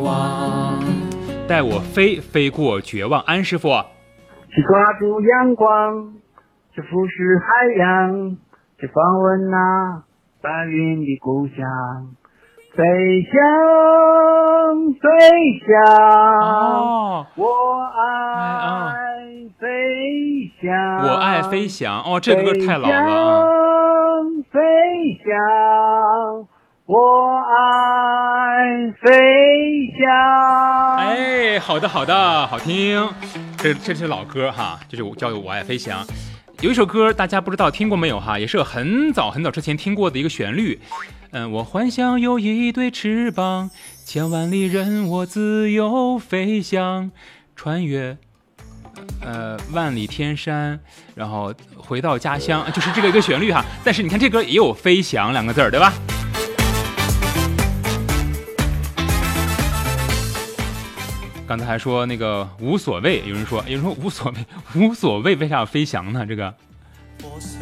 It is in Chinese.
望。 带我飞过绝望，安师傅。 去抓住阳光，去俯视海洋，去访问那白云的故乡。飞翔，飞翔，我爱飞翔， 我爱飞翔。哦，这个歌太老了啊！ 飞翔，我爱飞翔。 哎，好的，好听。这是老歌哈，就是叫《我爱飞翔》。有一首歌大家不知道听过没有哈，也是很早之前听过的一个旋律。我幻想有一对翅膀，千万里任我自由飞翔，穿越万里天山，然后回到家乡，就是这个一个旋律哈。但是你看这歌也有飞翔两个字儿，对吧？刚才还说那个无所谓，有人说无所谓，为啥要飞翔呢？这个